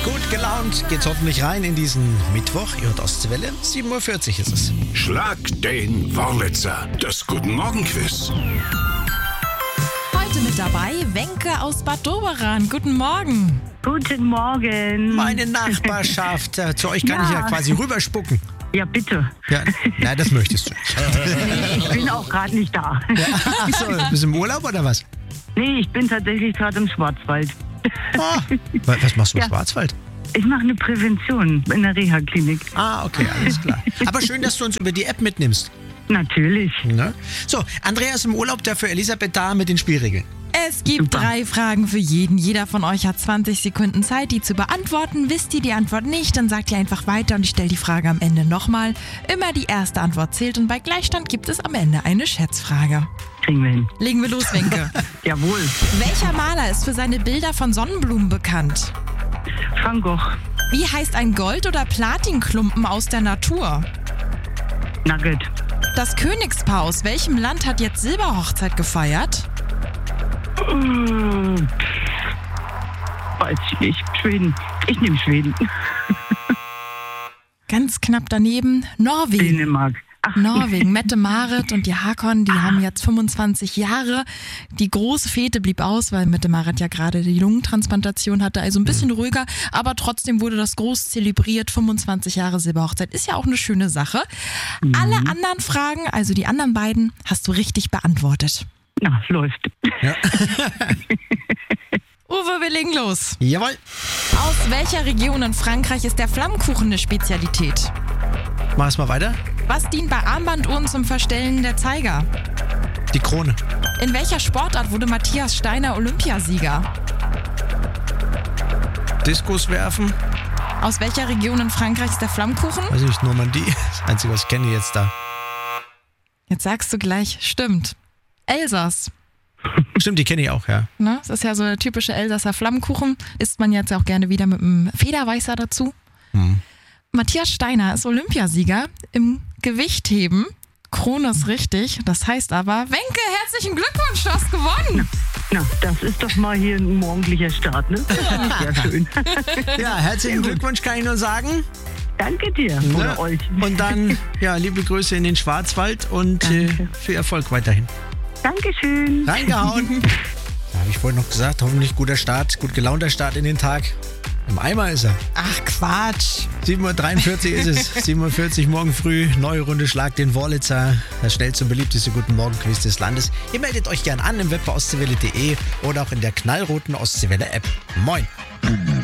Gut gelaunt geht's hoffentlich rein in diesen Mittwoch. Ihr hört Ostwelle, 7.40 Uhr ist es. Schlag den Wurlitzer, das Guten Morgen Quiz. Heute mit dabei Wenke aus Bad Doberan. Guten Morgen. Guten Morgen. Meine Nachbarschaft, zu euch kann ich ja quasi rüberspucken. Ja, bitte. Ja, nein, das möchtest du nicht. Ich bin auch gerade nicht da. Ja, achso, bist du im Urlaub oder was? Nee, ich bin tatsächlich gerade im Schwarzwald. Ah, was machst du im Schwarzwald? Ich mache eine Prävention in der Reha-Klinik. Ah, okay, alles klar. Aber schön, dass du uns über die App mitnimmst. Natürlich. Ne? So, Andreas im Urlaub, dafür Elisabeth da mit den Spielregeln. Es gibt 3 Fragen für jeden. Jeder von euch hat 20 Sekunden Zeit, die zu beantworten. Wisst ihr die Antwort nicht, dann sagt ihr einfach weiter und ich stelle die Frage am Ende nochmal. Immer die erste Antwort zählt und bei Gleichstand gibt es am Ende eine Schätzfrage. Kriegen wir hin. Legen wir los, Wenke. Jawohl. Welcher Maler ist für seine Bilder von Sonnenblumen bekannt? Van Gogh. Wie heißt ein Gold- oder Platinklumpen aus der Natur? Nugget. Das Königspaar aus welchem Land hat jetzt Silberhochzeit gefeiert? Weiß ich nicht. Schweden. Ich nehme Schweden. Ganz knapp daneben Norwegen. Dänemark. Ach, Norwegen, Mette-Marit und die Hakon, die haben jetzt 25 Jahre. Die große Fete blieb aus, weil Mette-Marit ja gerade die Lungentransplantation hatte, also ein bisschen ruhiger, aber trotzdem wurde das groß zelebriert. 25 Jahre Silberhochzeit ist ja auch eine schöne Sache. Alle anderen Fragen, also die anderen beiden, hast du richtig beantwortet. na, läuft. Ja. Uwe, wir legen los. Jawohl. Aus welcher Region in Frankreich ist der Flammkuchen eine Spezialität? Mach es mal weiter. Was dient bei Armbanduhren zum Verstellen der Zeiger? Die Krone. In welcher Sportart wurde Matthias Steiner Olympiasieger? Diskus werfen. Aus welcher Region in Frankreich ist der Flammkuchen? Weiß ich nicht, Normandie. Das Einzige, was ich kenne jetzt da. Jetzt sagst du gleich, stimmt. Elsass. Stimmt, die kenne ich auch, ja. Ne? Das ist ja so der typische Elsasser Flammkuchen. Isst man jetzt auch gerne wieder mit einem Federweißer dazu. Matthias Steiner ist Olympiasieger im Gewichtheben. Krone ist richtig. Das heißt aber, Wenke, herzlichen Glückwunsch, du hast gewonnen. Na, das ist doch mal hier ein morgendlicher Start, ne? Sehr schön. Ja, herzlichen Glückwunsch, kann ich nur sagen. Danke dir. Oder euch. Und dann, ja, liebe Grüße in den Schwarzwald und Danke. viel Erfolg weiterhin. Dankeschön. Reingehauen. Da habe ich vorhin noch gesagt, hoffentlich guter Start, gut gelaunter Start in den Tag. Im Eimer ist er. Ach, Quatsch. 7.43 Uhr ist es. 7.40 Uhr morgen früh. Neue Runde Schlag den Wurlitzer. Das schnellste und beliebteste Guten Morgen-Quiz des Landes. Ihr meldet euch gern an im Web bei ostseewelle.de oder auch in der knallroten Ostseewelle-App. Moin.